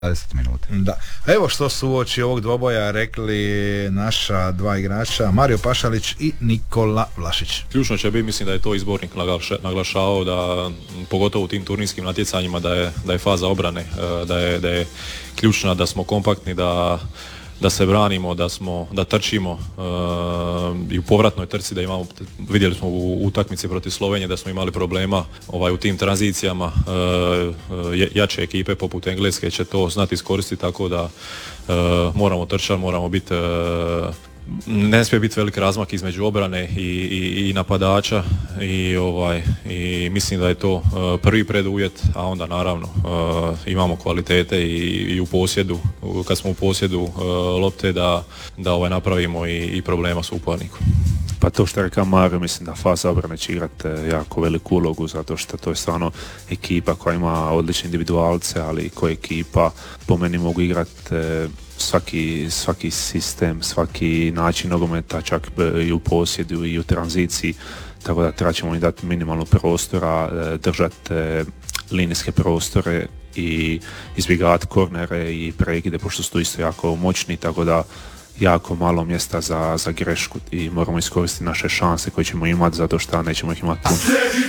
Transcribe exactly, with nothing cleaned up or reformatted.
dvadeset minuta. Da. Evo što su uoči ovog dvoboja rekli naša dva igrača, Mario Pašalić i Nikola Vlašić. Ključno će biti, mislim da je to izbornik naglašavao, da pogotovo u tim turnirskim natjecanjima da je, da je faza obrane, da je, da je ključna, da smo kompaktni, da da se branimo, da smo, da trčimo uh, i u povratnoj trci da imamo, vidjeli smo u utakmici protiv Slovenije da smo imali problema ovaj, u tim tranzicijama, uh, jače ekipe poput Engleske će to znati iskoristiti, tako da uh, moramo trčati, moramo biti uh, ne smije biti velik razmak između obrane i, i, i napadača i, ovaj, i mislim da je to uh, prvi preduvjet, a onda naravno uh, imamo kvalitete i, i u posjedu, kad smo u posjedu uh, lopte da, da ovaj, napravimo i, i problema s upornikom. Pa to što je rekao Mario, mislim da faza obrane će igrati jako veliku ulogu, zato što to je stvarno ekipa koja ima odlične individualce, ali koja ekipa po meni mogu igrati svaki, svaki sistem, svaki način nogometa, čak i u posjedu i u tranziciji, tako da treba ćemo im dati minimalno prostora, držati linijske prostore i izbjegavati kornere i prekide, pošto su tu isto jako moćni, tako da jako malo mjesta za, za grešku i moramo iskoristiti naše šanse koje ćemo imati, zato što nećemo ih imati puno.